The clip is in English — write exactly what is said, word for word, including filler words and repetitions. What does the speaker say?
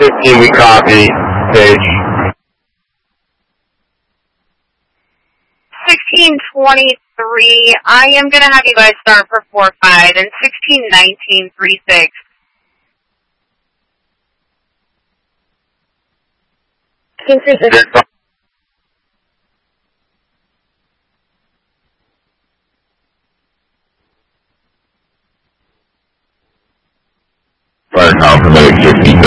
fifteen, we copy. Page. sixteen twenty-three, I am going to have you guys start for four five, and sixteen nineteen, three six. sixteen three six. Fire confirmation.